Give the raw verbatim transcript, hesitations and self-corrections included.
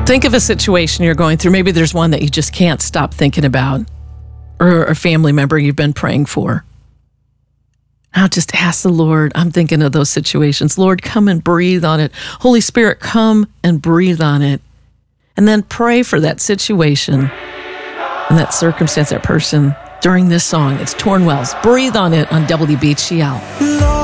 Think of a situation you're going through. Maybe there's one that you just can't stop thinking about, or a family member you've been praying for. Now just ask the Lord. I'm thinking of those situations. Lord, come and breathe on it. Holy Spirit, come and breathe on it. And then pray for that situation and that circumstance, that person during this song. It's Torn Wells. Breathe on it on W B G L.